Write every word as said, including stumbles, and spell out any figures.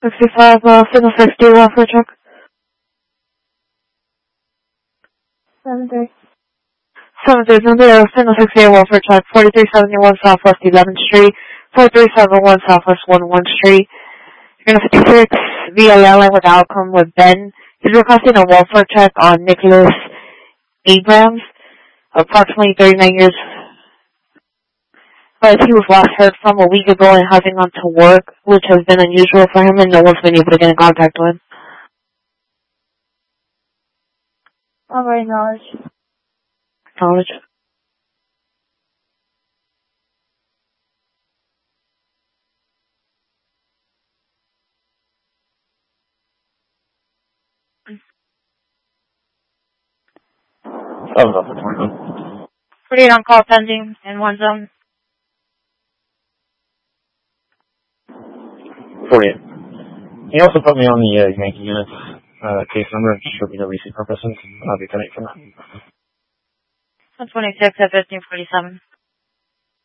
sixty-five, uh, signal sixty, welfare check. seven three. seven three seven three, signal sixty, welfare check, forty-three seventy-one Southwest eleventh Street, forty-three seventy-one Southwest eleventh Street. You're gonna fifty-six via landline with outcome with Ben. He's requesting a welfare check on Nicholas Abrams, approximately thirty-nine years. But he was last heard from a week ago and hasn't gone to work, which has been unusual for him, and no one's been able to get in contact with him. Alright, knowledge. Knowledge. That was off the twenty. forty-eight on call pending in one zone. forty-eight. Can you also put me on the uh, Yankee units uh, case number just for the receipt purposes? I'll be connected from that. one twenty-six at fifteen forty-seven.